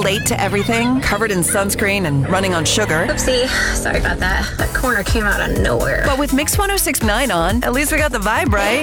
late to everything, covered in sunscreen and running on sugar. Oopsie. Sorry about that. That corner came out of nowhere. But with Mix 106.9 on, at least we got the vibe right.